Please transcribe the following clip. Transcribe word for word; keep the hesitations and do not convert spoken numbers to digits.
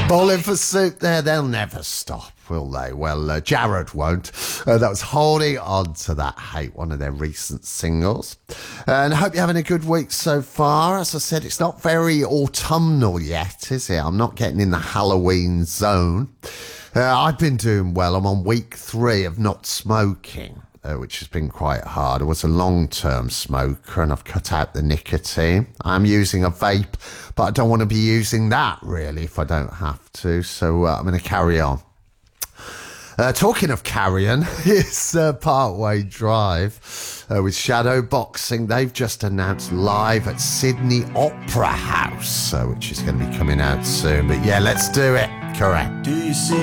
Bowling for soup there, they'll never stop, will they? Well, uh, Jared won't. Uh, that was Holding On to That Hate, one of their recent singles. And I hope you're having a good week so far. As I said, it's not very autumnal yet, is it? I'm not getting in the Halloween zone. Uh, I've been doing well. I'm on week three of not smoking, uh, which has been quite hard. I was a long-term smoker and I've cut out the nicotine. I'm using a vape, but I don't want to be using that, really, if I don't have to. So uh, I'm going to carry on. Uh, talking of carrion, it's uh, Parkway Drive uh, with Shadow Boxing. They've just announced live at Sydney Opera House, uh, which is going to be coming out soon. But yeah, let's do it. Correct. Do you see